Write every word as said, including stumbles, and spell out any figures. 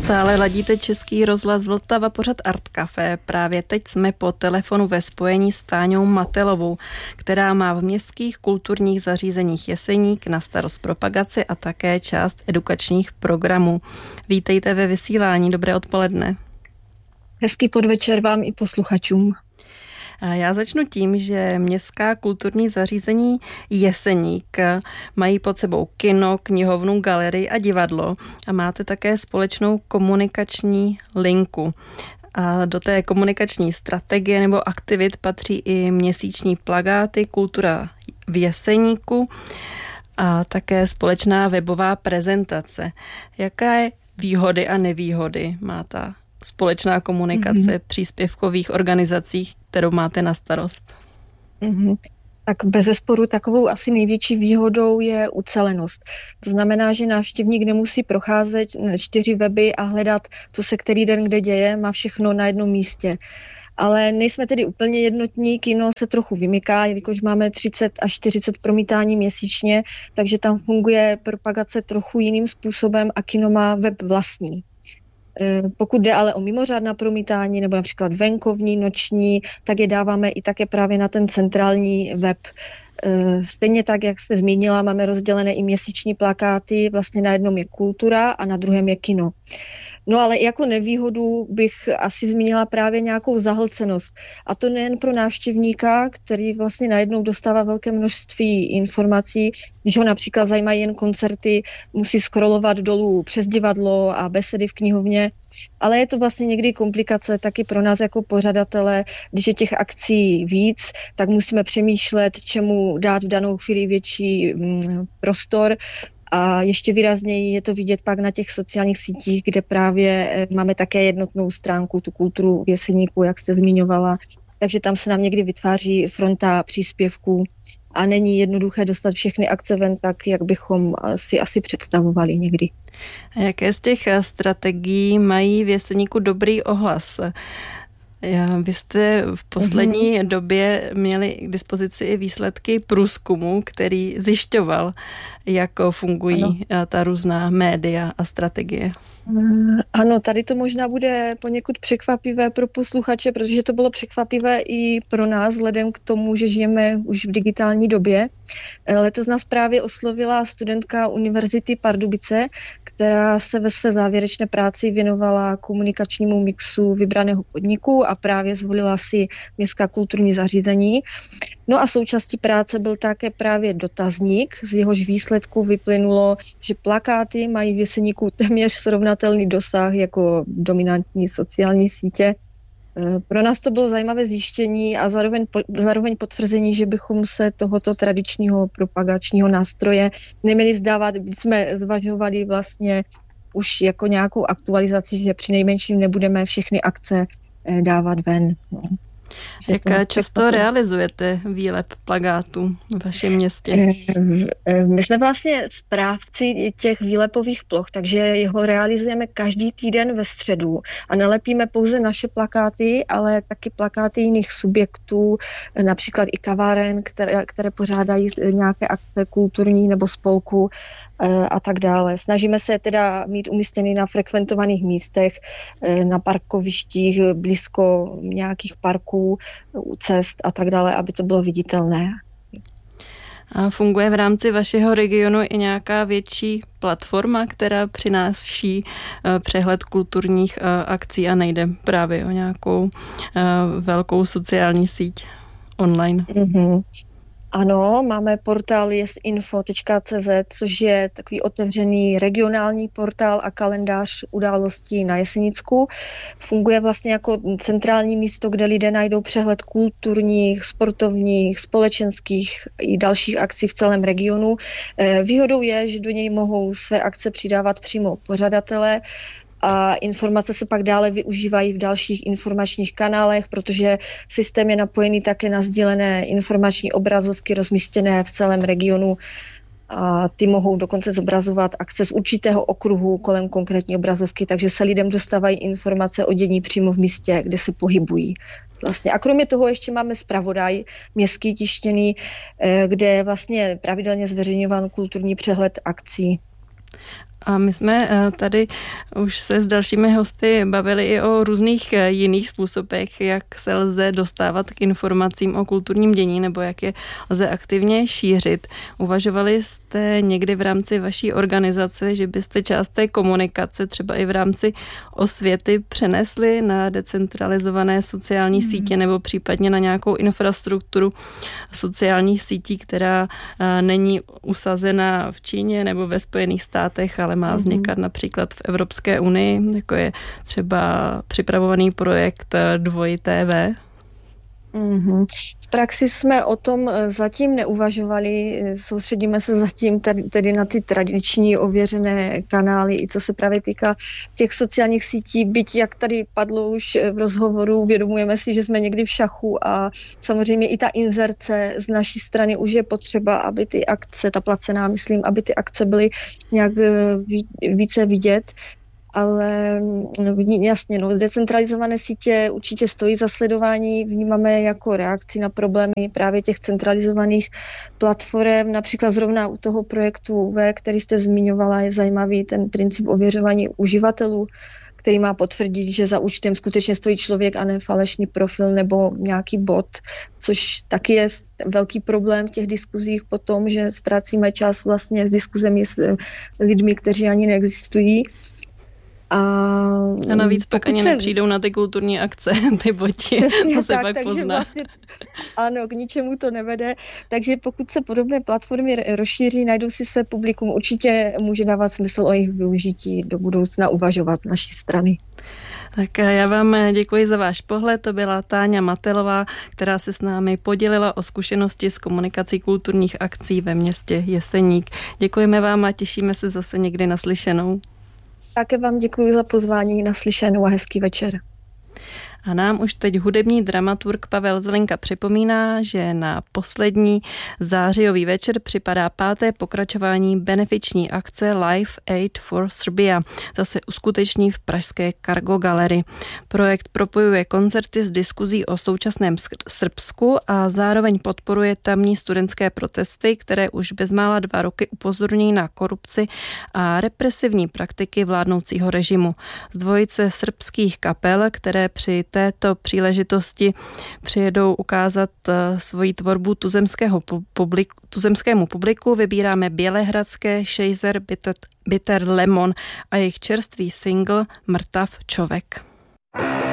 Stále ladíte Český rozhlas Vltava, pořad Art Café. Právě teď jsme po telefonu ve spojení s Táňou Matelovou, která má v městských kulturních zařízeních Jeseník na starost propagaci a také část edukačních programů. Vítejte ve vysílání, dobré odpoledne. Hezký podvečer vám i posluchačům. Já začnu tím, že městská kulturní zařízení Jeseník mají pod sebou kino, knihovnu, galerii a divadlo a máte také společnou komunikační linku. A do té komunikační strategie nebo aktivit patří i měsíční plakáty Kultura v Jeseníku a také společná webová prezentace. Jaké výhody a nevýhody má ta společná komunikace mm-hmm. příspěvkových organizacích, kterou máte na starost? Mm-hmm. Tak bezesporu takovou asi největší výhodou je ucelenost. To znamená, že návštěvník nemusí procházet čtyři weby a hledat, co se který den kde děje, má všechno na jednom místě. Ale nejsme tedy úplně jednotní, kino se trochu vymyká, jelikož máme třicet až čtyřicet promítání měsíčně, takže tam funguje propagace trochu jiným způsobem a kino má web vlastní. Pokud jde ale o mimořádná promítání nebo například venkovní, noční, tak je dáváme i také právě na ten centrální web. Stejně tak, jak jste zmínila, máme rozdělené i měsíční plakáty, vlastně na jednom je kultura a na druhém je kino. No ale jako nevýhodu bych asi zmínila právě nějakou zahlcenost. A to nejen pro návštěvníka, který vlastně najednou dostává velké množství informací. Když ho například zajímají jen koncerty, musí scrollovat dolů přes divadlo a besedy v knihovně. Ale je to vlastně někdy komplikace taky pro nás jako pořadatele. Když je těch akcí víc, tak musíme přemýšlet, čemu dát v danou chvíli větší mm, prostor. A ještě výrazněji je to vidět pak na těch sociálních sítích, kde právě máme také jednotnou stránku, tu kulturu v Jeseníku, jak jste zmiňovala. Takže tam se nám někdy vytváří fronta příspěvků a není jednoduché dostat všechny akce ven tak, jak bychom si asi představovali někdy. A jaké z těch strategií mají v Jeseníku dobrý ohlas? Vy jste v poslední mm-hmm. době měli k dispozici i výsledky průzkumu, který zjišťoval, jak fungují ano. ta různá média a strategie. Ano, tady to možná bude poněkud překvapivé pro posluchače, protože to bylo překvapivé i pro nás, vzhledem k tomu, že žijeme už v digitální době. Letos nás právě oslovila studentka Univerzity Pardubice, která se ve své závěrečné práci věnovala komunikačnímu mixu vybraného podniku a právě zvolila si městská kulturní zařízení. No a součástí práce byl také právě dotazník, z jehož výsledku vyplynulo, že plakáty mají v Jeseníku téměř srovnatelný dosah jako dominantní sociální sítě. Pro nás to bylo zajímavé zjištění a zároveň, zároveň potvrzení, že bychom se tohoto tradičního propagačního nástroje neměli vzdávat, byť jsme zvažovali vlastně už jako nějakou aktualizaci, že přinejmenším nebudeme všechny akce dávat ven. No. Jak často realizujete výlep plakátů v vašem městě? My jsme vlastně správci těch výlepových ploch, takže jeho realizujeme každý týden ve středu a nelepíme pouze naše plakáty, ale taky plakáty jiných subjektů, například i kaváren, které, které pořádají nějaké akce kulturní nebo spolku a tak dále. Snažíme se teda mít umístěný na frekventovaných místech, na parkovištích, blízko nějakých parků, u cest a tak dále, aby to bylo viditelné. A funguje v rámci vašeho regionu i nějaká větší platforma, která přináší přehled kulturních akcí a nejde právě o nějakou velkou sociální síť online? Mm-hmm. Ano, máme portál jesinfo tečka cé zet, což je takový otevřený regionální portál a kalendář událostí na Jesenicku. Funguje vlastně jako centrální místo, kde lidé najdou přehled kulturních, sportovních, společenských i dalších akcí v celém regionu. Výhodou je, že do něj mohou své akce přidávat přímo pořadatelé, a informace se pak dále využívají v dalších informačních kanálech, protože systém je napojený také na sdílené informační obrazovky rozmístěné v celém regionu a ty mohou dokonce zobrazovat akce z určitého okruhu kolem konkrétní obrazovky, takže se lidem dostávají informace o dění přímo v místě, kde se pohybují. Vlastně. A kromě toho ještě máme zpravodaj městský tištěný, kde je vlastně pravidelně zveřejňován kulturní přehled akcí. A my jsme tady už se s dalšími hosty bavili i o různých jiných způsobech, jak se lze dostávat k informacím o kulturním dění nebo jak je lze aktivně šířit. Uvažovali jste někdy v rámci vaší organizace, že byste část té komunikace třeba i v rámci osvěty přenesli na decentralizované sociální hmm. sítě nebo případně na nějakou infrastrukturu sociálních sítí, která není usazena v Číně nebo ve Spojených státech, ale má vznikat například v Evropské unii, jako je třeba připravovaný projekt Dvoj T V? Mm-hmm. V praxi jsme o tom zatím neuvažovali, soustředíme se zatím tedy na ty tradiční ověřené kanály, i co se právě týká těch sociálních sítí, byť jak tady padlo už v rozhovoru, uvědomujeme si, že jsme někdy v šachu a samozřejmě i ta inzerce z naší strany už je potřeba, aby ty akce, ta placená, myslím, aby ty akce byly nějak více vidět. Ale jasně, no, decentralizované sítě určitě stojí za sledování, vnímáme jako reakci na problémy právě těch centralizovaných platform, například zrovna u toho projektu V, který jste zmiňovala, je zajímavý ten princip ověřování uživatelů, který má potvrdit, že za účtem skutečně stojí člověk a ne falešný profil nebo nějaký bot, což taky je velký problém v těch diskuzích potom, že ztrácíme čas vlastně s diskuzemi s lidmi, kteří ani neexistují. A, a navíc pak ani se... nepřijdou na ty kulturní akce, ty boti, to se tak, pak pozná. Vlastně, ano, k ničemu to nevede, takže pokud se podobné platformy rozšíří, najdou si své publikum, určitě může dávat smysl o jejich využití do budoucna uvažovat z naší strany. Tak já vám děkuji za váš pohled, to byla Táňa Matelová, která se s námi podělila o zkušenosti s komunikací kulturních akcí ve městě Jeseník. Děkujeme vám a těšíme se zase někdy naslyšenou. Také vám děkuji za pozvání, naslyšenou a hezký večer. A nám už teď hudební dramaturg Pavel Zelinka připomíná, že na poslední zářijový večer připadá páté pokračování benefiční akce Live Aid for Serbia. Zase uskuteční v pražské Cargo Gallery. Projekt propojuje koncerty s diskuzí o současném Srbsku a zároveň podporuje tamní studentské protesty, které už bezmála dva roky upozorňují na korupci a represivní praktiky vládnoucího režimu. Z dvojice srbských kapel, které při této příležitosti přijedou ukázat svoji tvorbu tuzemského publiku, tuzemskému publiku, vybíráme bělehradské Šejzer Bitter Lemon a jejich čerstvý single Mrtav čovek.